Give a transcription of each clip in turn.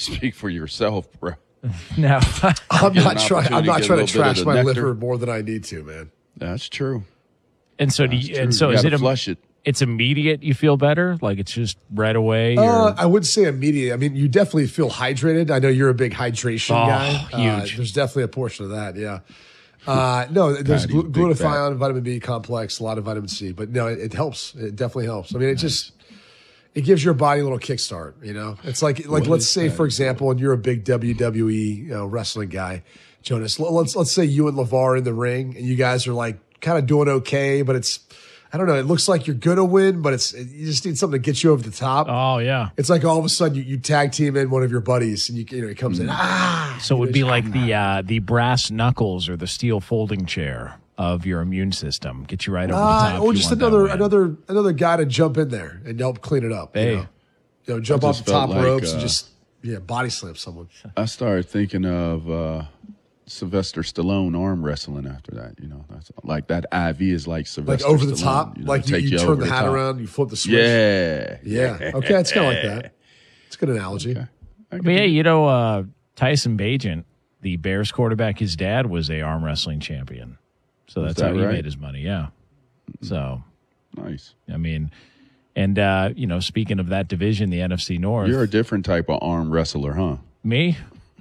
Speak for yourself, bro. No. I'm not trying to trash trash my liver more than I need to, man. That's true. And so, is it flush it? It's immediate. You feel better, like it's just right away. I wouldn't say immediate. I mean, you definitely feel hydrated. I know you're a big hydration guy. Huge. There's definitely a portion of that. Yeah. No, there's glutathione, vitamin B complex, a lot of vitamin C, but no, it helps. It definitely helps. I mean, it gives your body a little kickstart. You know, it's like let's say, for example, and you're a big WWE wrestling guy, Jonas. Let's say you and LeVar are in the ring, and you guys are like kind of doing okay, but I don't know. It looks like you're gonna win, but you just need something to get you over the top. Oh yeah. It's like all of a sudden you tag team in one of your buddies, and he comes in. So it would be like the brass knuckles or the steel folding chair of your immune system. Get you right over the top. Or just another guy to jump in there and help clean it up. Hey. You know, jump off the top ropes and just body slam someone. I started thinking of Sylvester Stallone arm wrestling after that. You know, that's like that IV is like Sylvester over the Stallone, top, you know, like you turn the hat around, you flip the switch. Yeah. Okay, it's kind of like that. It's a good analogy. Okay. But yeah, Tyson Bagent, the Bears quarterback, his dad was a arm wrestling champion, so that's how he made his money. Yeah. So nice. I mean, and speaking of that division, the NFC North, you're a different type of arm wrestler, huh? Me?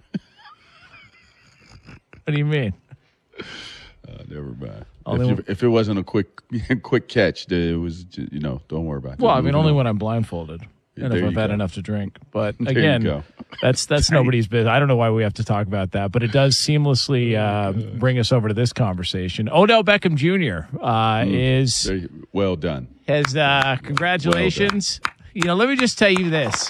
What do you mean? Never mind. If it wasn't a quick catch, it was don't worry about it. Well, I mean, only when I'm blindfolded and if I've had enough to drink. But again, that's nobody's business. I don't know why we have to talk about that, but it does seamlessly bring us over to this conversation. Odell Beckham Jr. is well done. Congratulations. Well done. Let me just tell you this.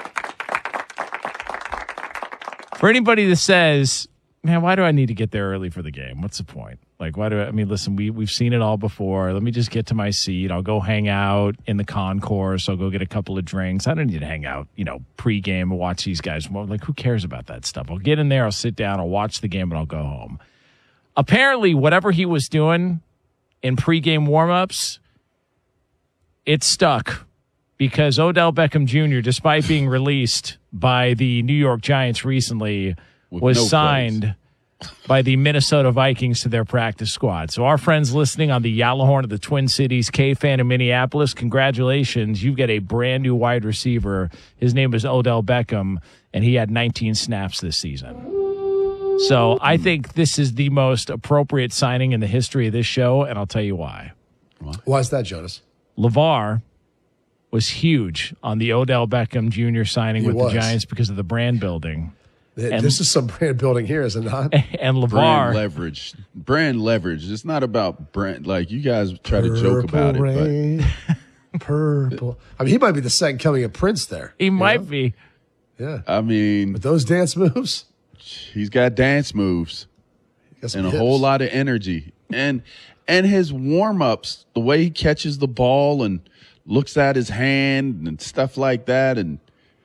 For anybody that says, man, why do I need to get there early for the game? What's the point? Like, listen, we've seen it all before. Let me just get to my seat. I'll go hang out in the concourse. I'll go get a couple of drinks. I don't need to hang out, pregame and watch these guys. Like, who cares about that stuff? I'll get in there, I'll sit down, I'll watch the game, and I'll go home. Apparently, whatever he was doing in pregame warmups, it stuck because Odell Beckham Jr., despite being released by the New York Giants recently, was signed by the Minnesota Vikings to their practice squad. So our friends listening on the Yellowhorn of the Twin Cities, K-Fan in Minneapolis, congratulations. You've got a brand new wide receiver. His name is Odell Beckham, and he had 19 snaps this season. So I think this is the most appropriate signing in the history of this show, and I'll tell you why. Why is that, Jonas? LeVar was huge on the Odell Beckham Jr. signing the Giants because of the brand building. This is some brand building here, is it not? And LeVar. Brand leverage. It's not about brand. Like, you guys try to joke about it. But Purple. I mean, he might be the second coming of Prince there. He might be. Yeah. I mean. With those dance moves. He's got dance moves. And a whole lot of energy. And his warm-ups, the way he catches the ball and looks at his hand and stuff like that. And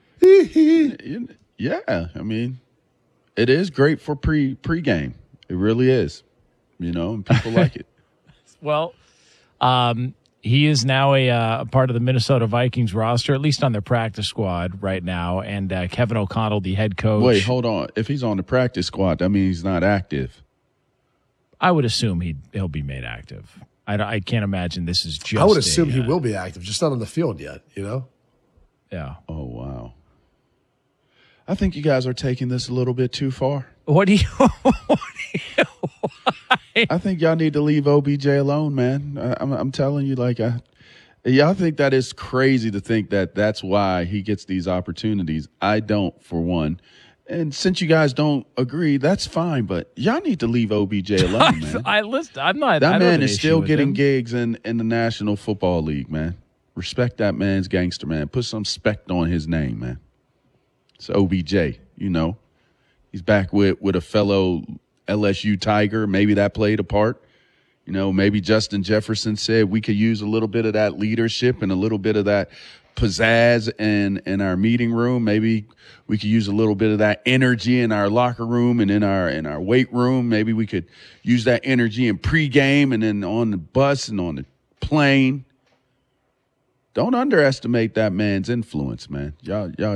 yeah, I mean. It is great for pregame. It really is, and people like it. Well, he is now a part of the Minnesota Vikings roster, at least on their practice squad right now. And Kevin O'Connell, the head coach. Wait, hold on. If he's on the practice squad, that means he's not active. I would assume he'll be made active. I can't imagine this is just. I would assume he will be active, just not on the field yet. Yeah. Oh wow. I think you guys are taking this a little bit too far. What do you? I think y'all need to leave OBJ alone, man. I'm telling you, y'all think that is crazy to think that that's why he gets these opportunities. I don't, for one. And since you guys don't agree, that's fine. But y'all need to leave OBJ alone, man. I'm not. That man is still getting gigs in the National Football League, man. Respect that man's gangster, man. Put some respect on his name, man. It's OBJ, He's back with a fellow LSU Tiger. Maybe that played a part. Maybe Justin Jefferson said we could use a little bit of that leadership and a little bit of that pizzazz in our meeting room. Maybe we could use a little bit of that energy in our locker room and in our weight room. Maybe we could use that energy in pregame and then on the bus and on the plane. Don't underestimate that man's influence, man. Y'all